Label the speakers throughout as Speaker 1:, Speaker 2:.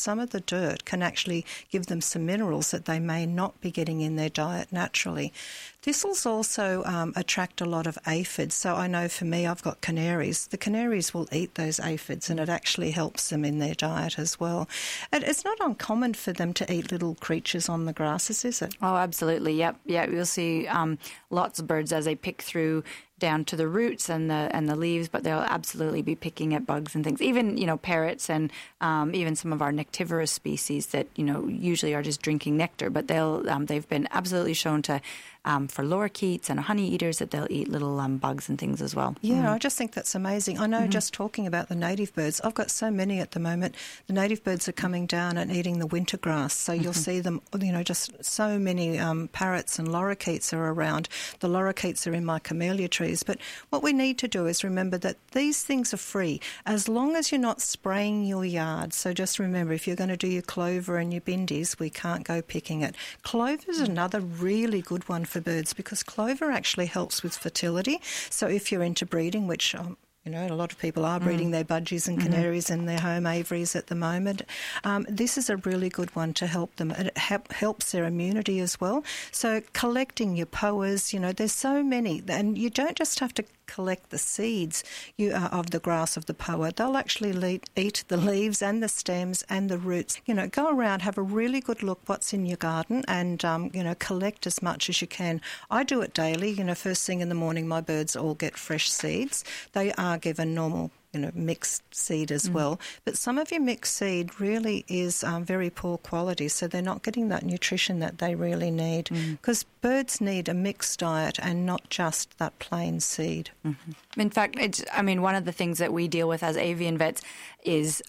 Speaker 1: Some of the dirt can actually give them some minerals that they may not be getting in their diet naturally. Thistles also attract a lot of aphids. So I know for me, I've got canaries. The canaries will eat those aphids, and it actually helps them in their diet as well. And it's not uncommon for them to eat little creatures on the grasses, is it?
Speaker 2: Oh, absolutely. Yep. Yeah, you'll see lots of birds as they pick through down to the roots and the leaves, but they'll absolutely be picking at bugs and things. Even, parrots and even some of our nectivorous species that, usually are just drinking nectar, but they've been absolutely shown to, for lorikeets and honey eaters, that they'll eat little bugs and things as well.
Speaker 1: Yeah, I just think that's amazing. I know just talking about the native birds, I've got so many at the moment. The native birds are coming down and eating the winter grass, so you'll see them, just so many parrots and lorikeets are around. The lorikeets are in my camellia trees. But what we need to do is remember that these things are free as long as you're not spraying your yard. So just remember, if you're going to do your clover and your bindies, we can't go picking it. Clover is another really good one for birds because clover actually helps with fertility. So if you're into breeding, which a lot of people are breeding their budgies and canaries and their home aviaries at the moment. This is a really good one to help them. It helps their immunity as well. So collecting your poas, there's so many. And you don't just have to collect the seeds of the grass of the poa. They'll actually eat the leaves and the stems and the roots. Go around, have a really good look what's in your garden and, collect as much as you can. I do it daily. First thing in the morning, my birds all get fresh seeds. They are given normal mixed seed as well. But some of your mixed seed really is very poor quality, so they're not getting that nutrition that they really need because birds need a mixed diet and not just that plain seed.
Speaker 2: In fact, one of the things that we deal with as avian vets is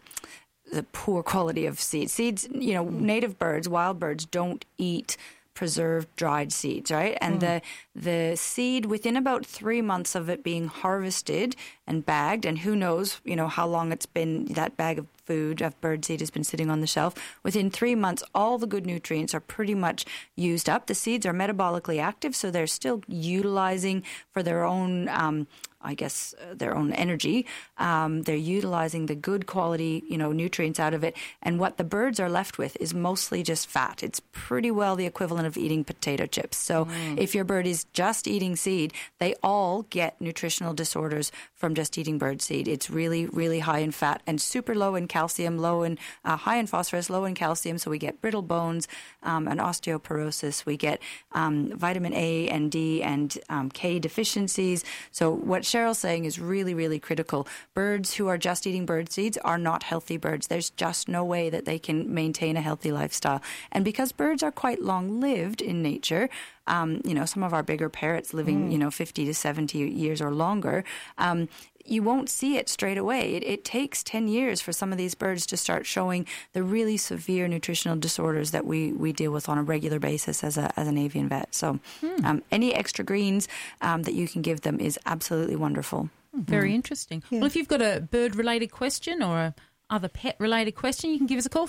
Speaker 2: the poor quality of seeds. Seeds, native birds, wild birds don't eat preserved dried seeds, right? And the seed, within about 3 months of it being harvested and bagged, and who knows, how long it's been, that bag of food, of bird seed has been sitting on the shelf, within 3 months, all the good nutrients are pretty much used up. The seeds are metabolically active, so they're still utilizing for their own their own energy. They're utilizing the good quality, nutrients out of it. And what the birds are left with is mostly just fat. It's pretty well the equivalent of eating potato chips. So if your bird is just eating seed, they all get nutritional disorders from just eating bird seed. It's really, really high in fat and super low in calcium, high in phosphorus, low in calcium. So we get brittle bones and osteoporosis. We get vitamin A and D and K deficiencies. So what Cheryl's saying is really, really critical. Birds who are just eating bird seeds are not healthy birds. There's just no way that they can maintain a healthy lifestyle. And because birds are quite long-lived in nature, some of our bigger parrots living, 50 to 70 years or longer, you won't see it straight away. It takes 10 years for some of these birds to start showing the really severe nutritional disorders that we deal with on a regular basis as an avian vet. So any extra greens that you can give them is absolutely wonderful.
Speaker 3: Very interesting. Yeah. Well, if you've got a bird-related question or a other pet-related question, you can give us a call,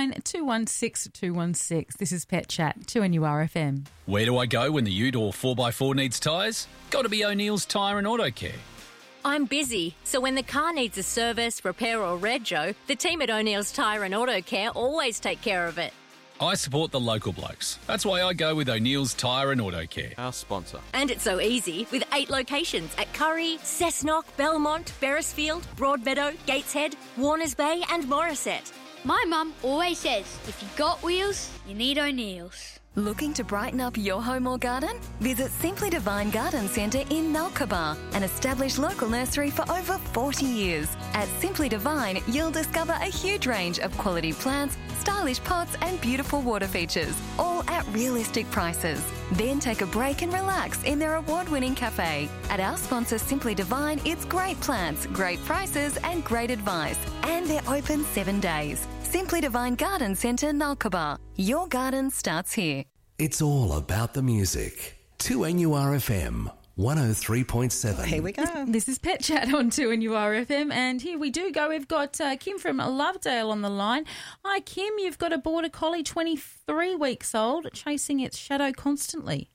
Speaker 3: 49216216 216. This is Pet Chat, 2NURFM.
Speaker 4: Where do I go when the ute or 4x4 needs tyres? Got to be O'Neill's Tyre and Auto Care.
Speaker 5: I'm busy, so when the car needs a service, repair or rego, the team at O'Neill's Tyre and Auto Care always take care of it.
Speaker 4: I support the local blokes. That's why I go with O'Neill's Tyre and Auto Care.
Speaker 6: Our sponsor.
Speaker 5: And it's so easy, with 8 locations at Curry, Cessnock, Belmont, Beresfield, Broadmeadow, Gateshead, Warners Bay and Morisset.
Speaker 7: My mum always says, if you got wheels, you need O'Neill's.
Speaker 8: Looking to brighten up your home or garden? Visit Simply Divine Garden Centre in Nalkaba, an established local nursery for over 40 years. At Simply Divine, you'll discover a huge range of quality plants, stylish pots and beautiful water features, all at realistic prices. Then take a break and relax in their award-winning cafe. At our sponsor Simply Divine, it's great plants, great prices and great advice. And they're open 7 days. Simply Divine Garden Centre, Nalkaba. Your garden starts here.
Speaker 9: It's all about the music. 2NURFM 103.7.
Speaker 1: Here we go.
Speaker 3: This is Pet Chat on 2NURFM, and here we do go. We've got Kim from Lovedale on the line. Hi, Kim. You've got a Border Collie, 23 weeks old, chasing its shadow constantly.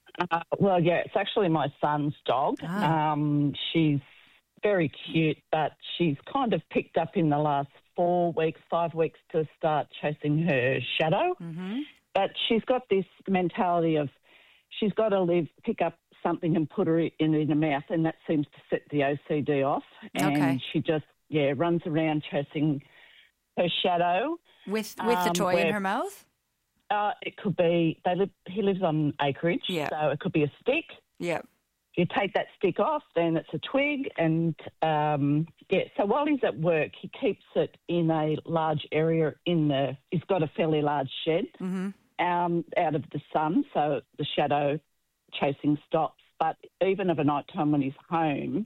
Speaker 10: It's actually my son's dog. She's very cute, but she's kind of picked up in the last 5 weeks to start chasing her shadow.
Speaker 2: Mm-hmm.
Speaker 10: But she's got this mentality of she's got to pick up something and put her in her mouth, and that seems to set the OCD off. And she just, runs around chasing her shadow.
Speaker 2: With the toy in her mouth?
Speaker 10: It could be, he lives on acreage, so it could be a stick.
Speaker 2: Yeah.
Speaker 10: You take that stick off, then it's a twig, and so while he's at work, he keeps it in a large area he's got a fairly large shed out of the sun, so the shadow chasing stops. But even of a night time when he's home,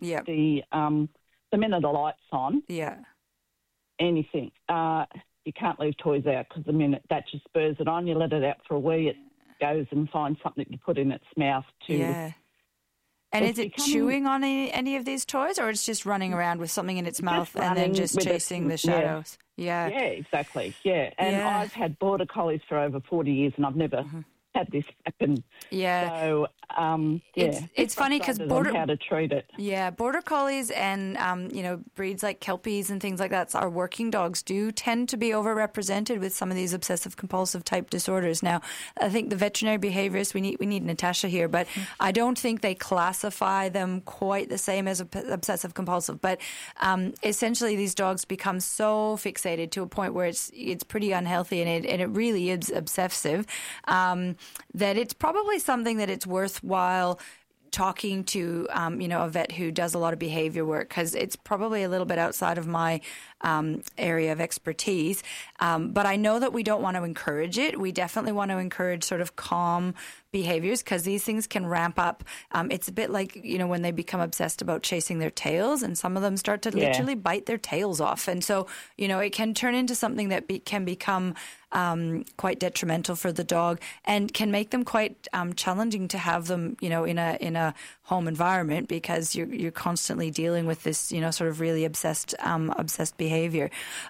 Speaker 10: the minute the light's on, anything, you can't leave toys out because the minute that just spurs it on, you let it out for a wee, it goes and finds something to put in its mouth too.
Speaker 2: Yeah. And is it chewing on any of these toys, or it's just running around with something in its mouth and then just chasing the shadows? Yeah,
Speaker 10: exactly. Yeah, and I've had border collies for over 40 years, and I've never had this happen.
Speaker 2: Yeah.
Speaker 10: So,
Speaker 2: it's funny because
Speaker 10: how to treat it.
Speaker 2: Yeah, border collies and breeds like Kelpies and things like that, our working dogs do tend to be overrepresented with some of these obsessive compulsive type disorders. Now, I think the veterinary behaviorists, we need Natasha here, but I don't think they classify them quite the same as obsessive compulsive. But essentially, these dogs become so fixated to a point where it's pretty unhealthy, and it really is obsessive. That it's probably something that it's worthwhile talking to, a vet who does a lot of behavior work, because it's probably a little bit outside of my area of expertise. But I know that we don't want to encourage it. We definitely want to encourage sort of calm behaviors, because these things can ramp up. It's a bit like, when they become obsessed about chasing their tails, and some of them start to literally bite their tails off. And so, it can turn into something that can become quite detrimental for the dog, and can make them quite challenging to have them, in a home environment, because you're constantly dealing with this, sort of really obsessed behavior.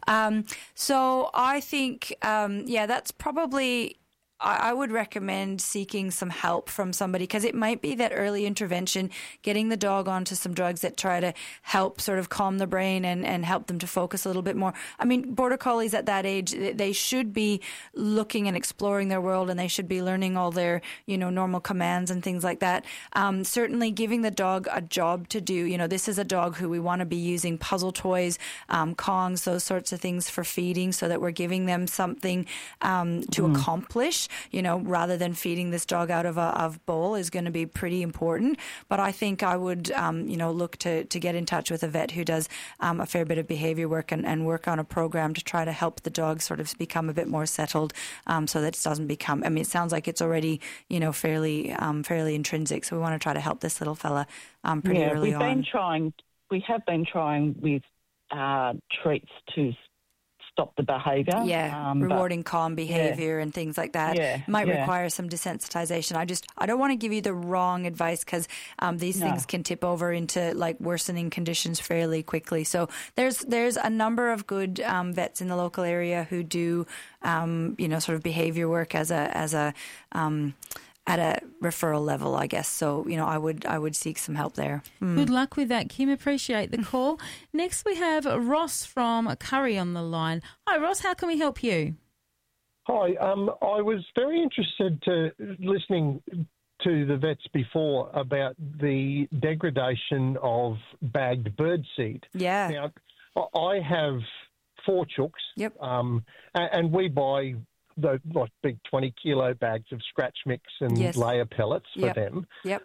Speaker 2: So I think, that's probably. I would recommend seeking some help from somebody, because it might be that early intervention, getting the dog onto some drugs that try to help sort of calm the brain and help them to focus a little bit more. I mean, border collies at that age, they should be looking and exploring their world, and they should be learning all their, normal commands and things like that. Certainly giving the dog a job to do. This is a dog who we want to be using puzzle toys, Kongs, those sorts of things for feeding, so that we're giving them something to accomplish. Rather than feeding this dog out of a bowl is going to be pretty important. But I think I would, look to get in touch with a vet who does a fair bit of behavior work and work on a program to try to help the dog sort of become a bit more settled, so that it doesn't become. I mean, it sounds like it's already, fairly intrinsic. So we want to try to help this little fella pretty early on.
Speaker 10: We have been trying with treats to stop the behaviour.
Speaker 2: Yeah, rewarding calm behaviour and things like that. Might require some desensitization. I don't want to give you the wrong advice, because these things can tip over into like worsening conditions fairly quickly. So there's a number of good vets in the local area who do sort of behaviour work as a at a referral level, I guess. So, I would seek some help there.
Speaker 3: Good luck with that, Kim. Appreciate the call. Next, we have Ross from Curry on the line. Hi, Ross. How can we help you?
Speaker 6: Hi. I was very interested to listening to the vets before about the degradation of bagged birdseed.
Speaker 2: Yeah.
Speaker 6: Now, I have 4 chooks.
Speaker 2: Yep.
Speaker 6: And we buy the big 20-kilo bags of scratch mix and layer pellets for them.
Speaker 2: Yep.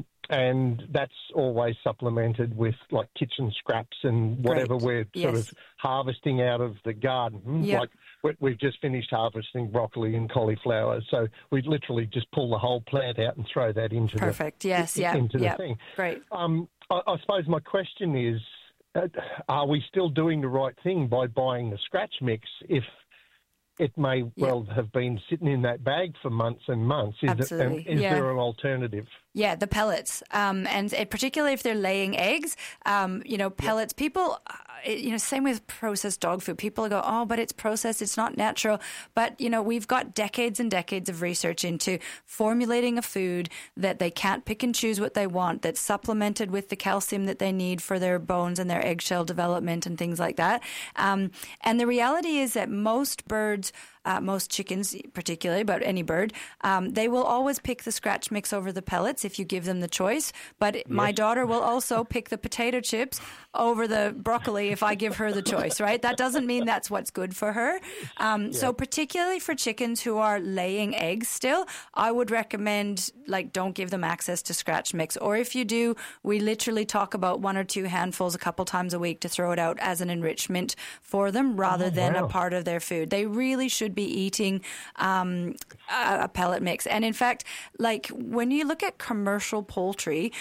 Speaker 6: And that's always supplemented with like kitchen scraps and whatever we're sort of harvesting out of the garden.
Speaker 2: Yep.
Speaker 6: Like we've just finished harvesting broccoli and cauliflower, so we literally just pull the whole plant out and throw that into the thing.
Speaker 2: Great.
Speaker 6: I suppose my question is, are we still doing the right thing by buying the scratch mix if it may well have been sitting in that bag for months and months.
Speaker 2: Absolutely.
Speaker 6: Is there an alternative?
Speaker 2: Yeah, the pellets, and particularly if they're laying eggs, pellets. People, same with processed dog food. People go, oh, but it's processed, it's not natural. But we've got decades and decades of research into formulating a food that they can't pick and choose what they want, that's supplemented with the calcium that they need for their bones and their eggshell development and things like that. And the reality is that most birds, most chickens particularly, but any bird, they will always pick the scratch mix over the pellets if you give them the choice. But my daughter will also pick the potato chips over the broccoli if I give her the choice, right? That doesn't mean that's what's good for her. So particularly for chickens who are laying eggs still, I would recommend, don't give them access to scratch mix. Or if you do, we literally talk about 1 or 2 handfuls a couple times a week to throw it out as an enrichment for them rather than a part of their food. They really should be eating a pellet mix. And in fact, when you look at commercial poultry,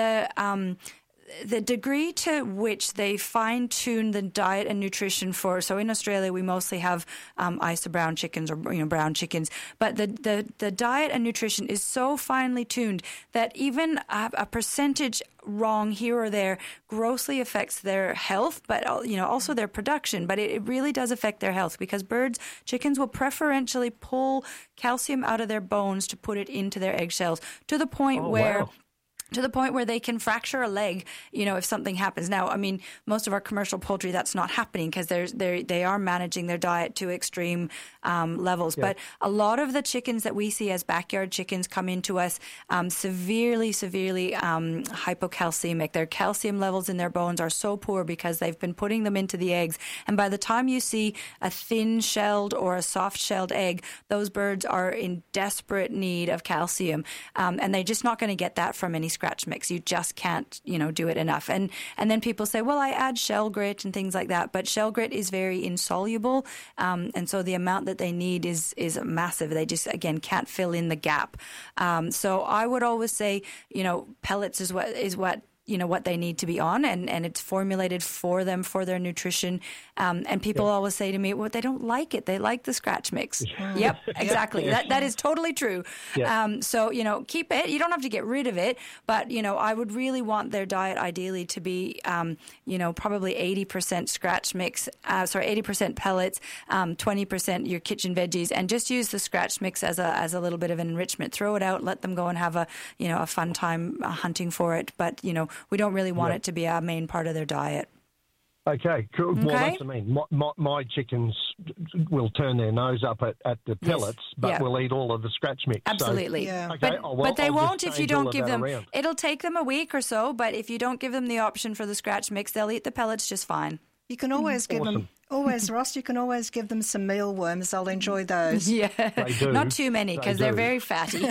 Speaker 2: the degree to which they fine-tune the diet and nutrition so in Australia we mostly have ISA brown chickens or brown chickens, but the diet and nutrition is so finely tuned that even a percentage wrong here or there grossly affects their health, but also their production. But it really does affect their health because chickens will preferentially pull calcium out of their bones to put it into their eggshells to the point where they can fracture a leg, if something happens. Now, most of our commercial poultry, that's not happening because they are managing their diet to extreme levels. Yeah. But a lot of the chickens that we see as backyard chickens come into us severely hypocalcemic. Their calcium levels in their bones are so poor because they've been putting them into the eggs. And by the time you see a thin-shelled or a soft-shelled egg, those birds are in desperate need of calcium. And they're just not going to get that from any scratch mix. You just can't, do it enough. And then people say, well, I add shell grit and things like that, but shell grit is very insoluble, and so the amount that they need is massive. They just, again, can't fill in the gap. So I would always say, pellets is what what they need to be on, and it's formulated for them for their nutrition. And people always say to me, well, they don't like it. They like the scratch mix. Yep, exactly. That is totally true. So, keep it. You don't have to get rid of it, but, I would really want their diet ideally to be, probably 80% scratch mix, 80% pellets, 20% your kitchen veggies, and just use the scratch mix as a little bit of an enrichment. Throw it out, let them go and have a fun time hunting for it. But, we don't really want it to be a main part of their diet.
Speaker 6: Okay, cool. Okay. Well, that's what I mean. My chickens will turn their nose up at the pellets, but will eat all of the scratch mix.
Speaker 2: Absolutely. So, but they won't if you don't give them... Around. It'll take them a week or so, but if you don't give them the option for the scratch mix, they'll eat the pellets just fine.
Speaker 1: You can always give them... Ross, you can always give them some mealworms. They'll enjoy those.
Speaker 2: Yeah, they do. Not too many because they're very fatty.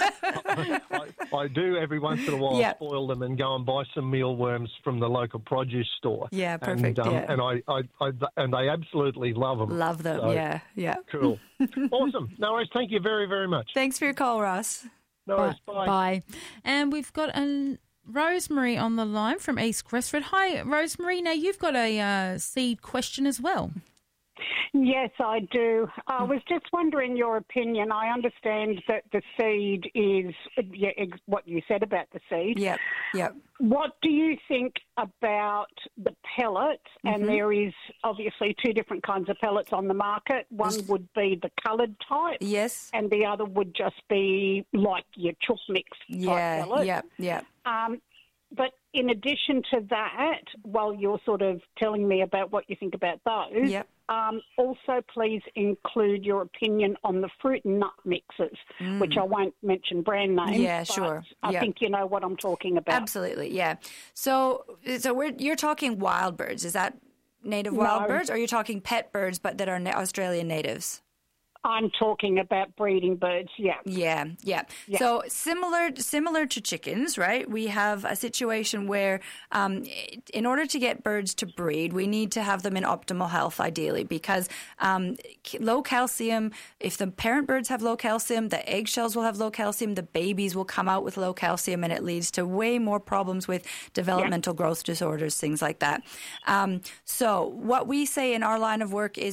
Speaker 6: I do every once in a while spoil them and go and buy some mealworms from the local produce store.
Speaker 2: Yeah, perfect.
Speaker 6: And they absolutely love them.
Speaker 2: Love them. So, yeah.
Speaker 6: Cool. Awesome. No worries. Thank you very, very much.
Speaker 2: Thanks for your call, Ross.
Speaker 6: No worries. Bye.
Speaker 3: Bye. And we've got Rosemary on the line from East Crestford. Hi, Rosemary. Now, you've got a seed question as well.
Speaker 11: Yes, I do. I was just wondering your opinion. I understand that the seed is what you said about the seed.
Speaker 2: Yep.
Speaker 11: What do you think about the pellets? And there is obviously 2 different kinds of pellets on the market. One would be the coloured type.
Speaker 2: Yes.
Speaker 11: And the other would just be like your chook mix type pellet.
Speaker 2: Yeah.
Speaker 11: But in addition to that, while you're sort of telling me about what you think about those, also please include your opinion on the fruit and nut mixes, which I won't mention brand names.
Speaker 2: Yeah, sure.
Speaker 11: I think you know what I'm talking about.
Speaker 2: Absolutely, yeah. So you're talking wild birds. Is that native wild birds, or you're talking pet birds but that are Australian natives?
Speaker 11: I'm talking about breeding birds,
Speaker 2: Yeah. So similar to chickens, right? We have a situation where in order to get birds to breed, we need to have them in optimal health, ideally, because low calcium, if the parent birds have low calcium, the eggshells will have low calcium, the babies will come out with low calcium, and it leads to way more problems with developmental growth disorders, things like that. So what we say in our line of work is that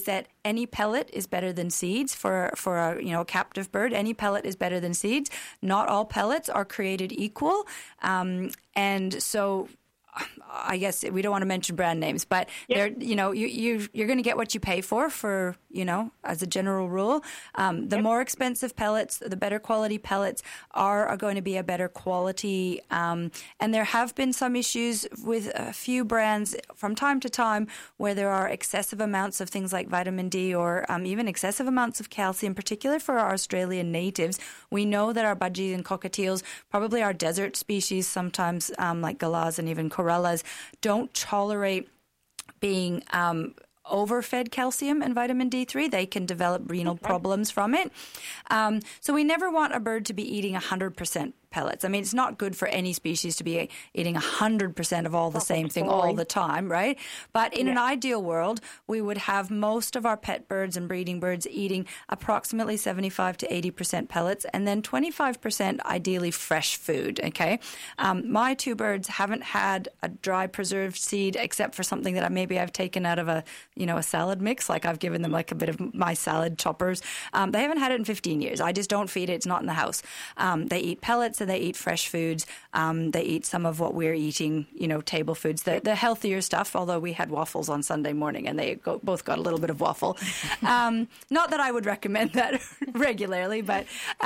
Speaker 2: any pellet is better than seeds for a captive bird. Any pellet is better than seeds. Not all pellets are created equal, and so I guess we don't want to mention brand names, but you're going to get what you pay for as a general rule. The more expensive pellets, the better quality pellets are going to be a better quality. And there have been some issues with a few brands from time to time where there are excessive amounts of things like vitamin D or even excessive amounts of calcium, particularly for our Australian natives. We know that our budgies and cockatiels, probably our desert species, sometimes like galahs and even corellas, don't tolerate being overfed calcium and vitamin D3. They can develop renal problems from it. So we never want a bird to be eating 100% pellets. I mean, it's not good for any species to be eating 100% of all the same thing all the time, right? But in an ideal world, we would have most of our pet birds and breeding birds eating approximately 75 to 80% pellets and then 25% ideally fresh food, okay? My two birds haven't had a dry preserved seed except for something that maybe I've taken out of a salad mix, like I've given them like a bit of my salad choppers. They haven't had it in 15 years. I just don't feed it. It's not in the house. They eat pellets and they eat fresh foods. They eat some of what we're eating, table foods, the healthier stuff, although we had waffles on Sunday morning and they both got a little bit of waffle. Not that I would recommend that regularly, but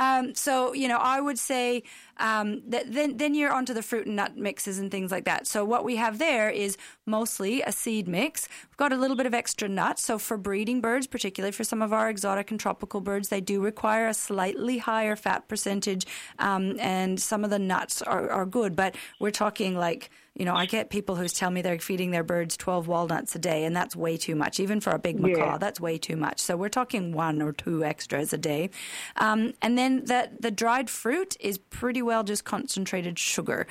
Speaker 2: I would say that then you're onto the fruit and nut mixes and things like that. So what we have there is mostly a seed mix. We've got a little bit of extra nuts. So for breeding birds, particularly for some of our exotic and tropical birds, they do require a slightly higher fat percentage, and some of the nuts are good. But we're talking like, I get people who tell me they're feeding their birds 12 walnuts a day, and that's way too much. Even for a big macaw, that's way too much. So we're talking 1 or 2 extras a day. And then the dried fruit is pretty well just concentrated sugar.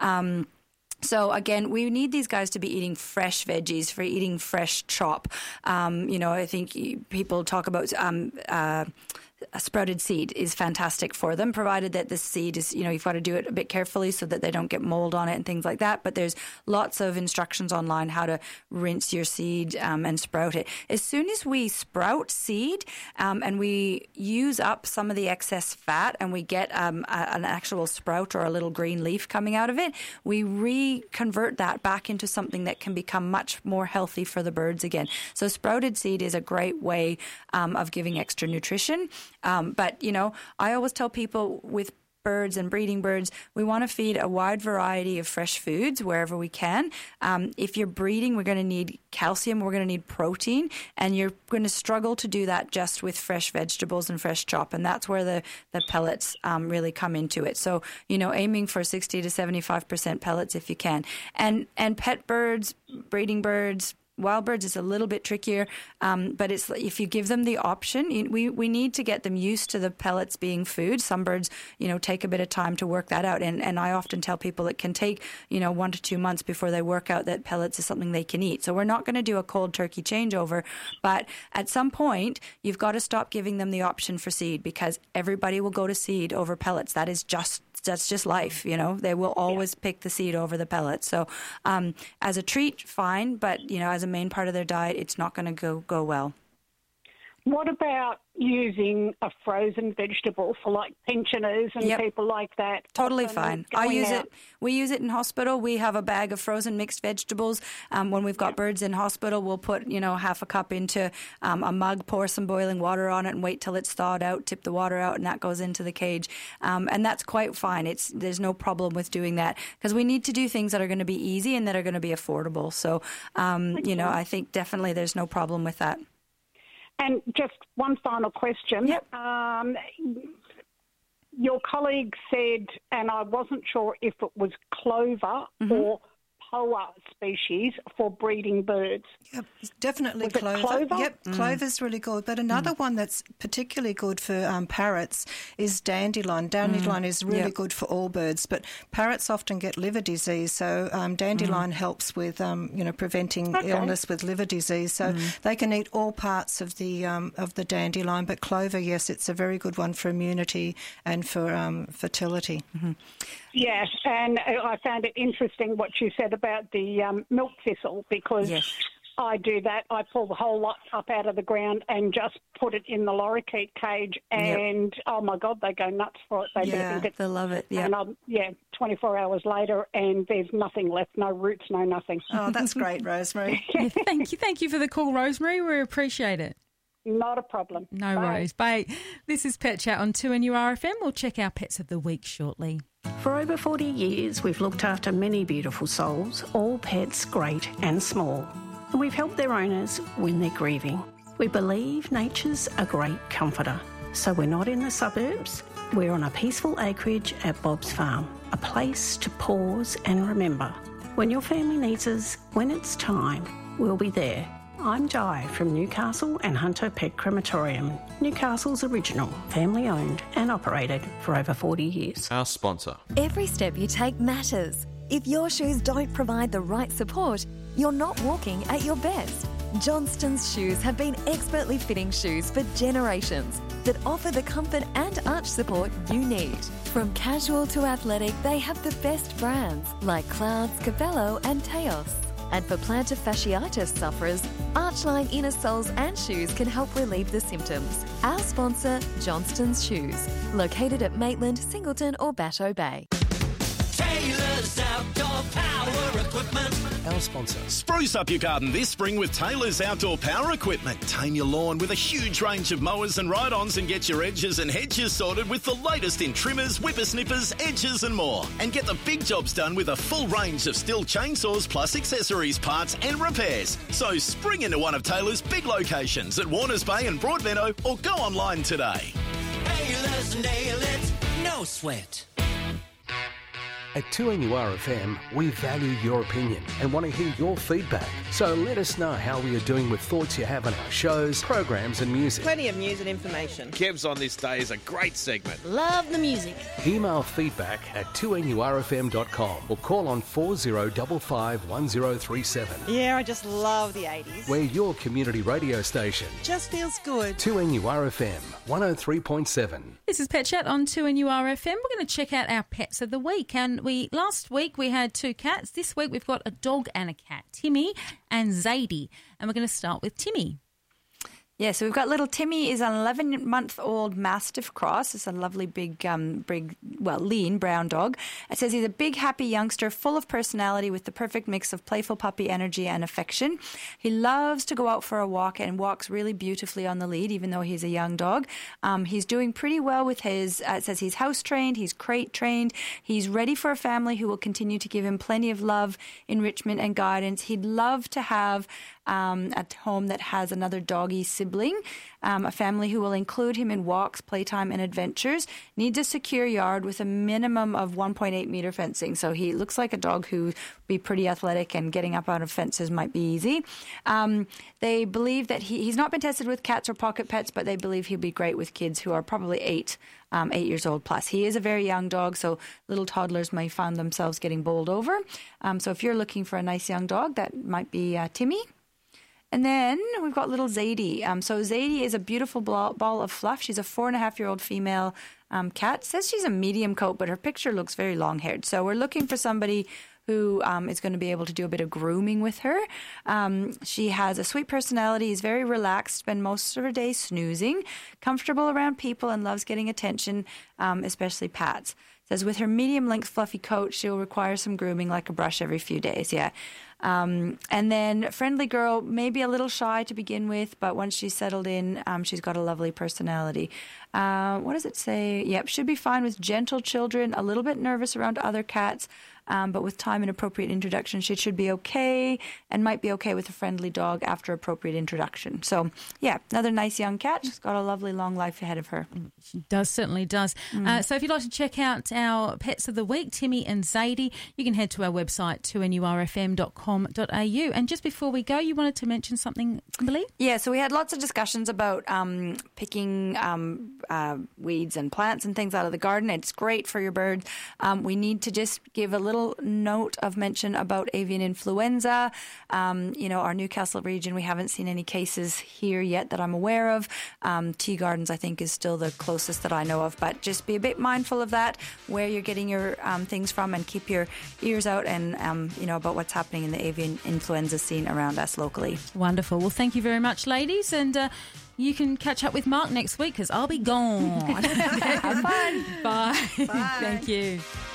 Speaker 2: So again, we need these guys to be eating fresh veggies, for eating fresh chop. I think people talk about a sprouted seed is fantastic for them, provided that the seed is, you've got to do it a bit carefully so that they don't get mold on it and things like that. But there's lots of instructions online how to rinse your seed and sprout it. As soon as we sprout seed and we use up some of the excess fat and we get an actual sprout or a little green leaf coming out of it, we reconvert that back into something that can become much more healthy for the birds again. So sprouted seed is a great way of giving extra nutrition. But, I always tell people with birds and breeding birds, we want to feed a wide variety of fresh foods wherever we can. If you're breeding, we're going to need calcium, we're going to need protein, and you're going to struggle to do that just with fresh vegetables and fresh chop, and that's where the pellets really come into it. So, aiming for 60 to 75% pellets if you can. And pet birds, breeding birds, wild birds is a little bit trickier, but it's if you give them the option, we need to get them used to the pellets being food. Some birds, take a bit of time to work that out, and I often tell people it can take 1 to 2 months before they work out that pellets is something they can eat. So we're not going to do a cold turkey changeover, but at some point you've got to stop giving them the option for seed, because everybody will go to seed over pellets. That's just life, They will always pick the seed over the pellets. So as a treat, fine, but as a main part of their diet, it's not going to go well.
Speaker 11: What about using a frozen vegetable for like pensioners and people like that?
Speaker 2: Totally fine. We use it in hospital. We have a bag of frozen mixed vegetables. When we've got birds in hospital, we'll put, half a cup into a mug, pour some boiling water on it and wait till it's thawed out, tip the water out, and that goes into the cage. And that's quite fine. There's no problem with doing that, because we need to do things that are going to be easy and that are going to be affordable. So, I think definitely there's no problem with that.
Speaker 11: And just one final question.
Speaker 2: Yep.
Speaker 11: Your colleague said, and I wasn't sure if it was clover or POA species for breeding birds.
Speaker 1: Yep, definitely
Speaker 11: clover.
Speaker 1: Yep, clover's really good. But another one that's particularly good for parrots is dandelion. Dandelion is really good for all birds, but parrots often get liver disease, so dandelion helps with preventing illness with liver disease. So they can eat all parts of the dandelion, but clover, yes, it's a very good one for immunity and for fertility.
Speaker 11: Yes, and I found it interesting what you said about the milk thistle, because I do that. I pull the whole lot up out of the ground and just put it in the lorikeet cage, and oh my God, they go nuts for it.
Speaker 2: They love it. Yeah,
Speaker 11: and 24 hours later, and there's nothing left, no roots, no nothing.
Speaker 1: Oh, that's great, Rosemary.
Speaker 3: Thank you for the call, Rosemary. We appreciate it.
Speaker 11: Not a problem.
Speaker 3: No worries. Bye. This is Pet Chat on 2NURFM. We'll check our Pets of the Week shortly.
Speaker 12: For over 40 years, we've looked after many beautiful souls, all pets great and small. And we've helped their owners when they're grieving. We believe nature's a great comforter. So we're not in the suburbs. We're on a peaceful acreage at Bob's Farm, a place to pause and remember. When your family needs us, when it's time, we'll be there. I'm Jai from Newcastle and Hunter Pet Crematorium, Newcastle's original, family owned and operated for over 40 years.
Speaker 13: Our sponsor.
Speaker 8: Every step you take matters. If your shoes don't provide the right support, you're not walking at your best. Johnston's shoes have been expertly fitting shoes for generations that offer the comfort and arch support you need. From casual to athletic, they have the best brands like Clouds, Capello and Teos. And for plantar fasciitis sufferers, Archline inner soles and shoes can help relieve the symptoms. Our sponsor, Johnston's Shoes, located at Maitland, Singleton or Batteau Bay.
Speaker 14: Taylor's Outdoor Power Equipment.
Speaker 9: Our sponsor.
Speaker 15: Spruce up your garden this spring with Taylor's Outdoor Power Equipment. Tame your lawn with a huge range of mowers and ride-ons and get your edges and hedges sorted with the latest in trimmers, whippersnippers, edges and more. And get the big jobs done with a full range of Stihl chainsaws plus accessories, parts and repairs. So spring into one of Taylor's big locations at Warners Bay and Broadmeadow or go online today.
Speaker 14: Taylor's nail it, no sweat.
Speaker 9: At 2NURFM, we value your opinion and want to hear your feedback. So let us know how we are doing with thoughts you have on our shows, programs and music.
Speaker 16: Plenty of news and information.
Speaker 13: Kev's on this day is a great segment.
Speaker 16: Love the music.
Speaker 9: Email feedback at 2NURFM.com or call on 4055 1037.
Speaker 16: Yeah, I just love the 80s.
Speaker 9: We're your community radio station.
Speaker 16: Just feels good.
Speaker 9: 2NURFM 103.7.
Speaker 3: This is Pet Chat on 2NURFM. We're going to check out our pets of the week. And last week we had 2 cats. This week we've got a dog and a cat, Timmy and Zadie. And we're going to start with Timmy.
Speaker 2: Yeah, so we've got little Timmy is an 11-month-old Mastiff Cross. It's a lovely big, lean brown dog. It says he's a big, happy youngster full of personality with the perfect mix of playful puppy energy and affection. He loves to go out for a walk and walks really beautifully on the lead, even though he's a young dog. He's doing pretty well with his, it says he's house-trained, he's crate-trained. He's ready for a family who will continue to give him plenty of love, enrichment, and guidance. He'd love to have a home that has another doggy sibling, a family who will include him in walks, playtime, and adventures. Needs a secure yard with a minimum of 1.8 meter fencing. So he looks like a dog who would be pretty athletic, and getting up out of fences might be easy. They believe that he's not been tested with cats or pocket pets, but they believe he'll be great with kids who are probably 8 years old plus. He is a very young dog, so little toddlers may find themselves getting bowled over. So if you're looking for a nice young dog, that might be Timmy. And then we've got little Zadie. So Zadie is a beautiful ball of fluff. She's a 4.5-year-old female cat. It says she's a medium coat, but her picture looks very long-haired. So we're looking for somebody who is going to be able to do a bit of grooming with her. She has a sweet personality, is very relaxed, spends most of her day snoozing, comfortable around people, and loves getting attention, especially pats. It says with her medium-length fluffy coat, she'll require some grooming, like a brush every few days, yeah. And then friendly girl, maybe a little shy to begin with, but once she's settled in, she's got a lovely personality. What does it say? Yep, should be fine with gentle children, a little bit nervous around other cats, but with time and appropriate introduction, she should be okay, and might be okay with a friendly dog after appropriate introduction. So, yeah, another nice young cat. She's got a lovely long life ahead of her.
Speaker 3: She does, certainly does. So if you'd like to check out our pets of the week, Timmy and Zadie, you can head to our website, 2NURFM.com.au. And just before we go, you wanted to mention something, Kimberly?
Speaker 2: Yeah, so we had lots of discussions about picking weeds and plants and things out of the garden. It's great for your birds. We need to just give a little little note of mention about avian influenza. Our Newcastle region, we haven't seen any cases here yet that I'm aware of. Tea Gardens, I think, is still the closest that I know of, but just be a bit mindful of that, where you're getting your things from, and keep your ears out and, about what's happening in the avian influenza scene around us locally.
Speaker 3: Wonderful. Well, thank you very much, ladies, and you can catch up with Mark next week because I'll be gone.
Speaker 2: Have fun.
Speaker 3: Bye.
Speaker 1: Bye.
Speaker 3: Thank you.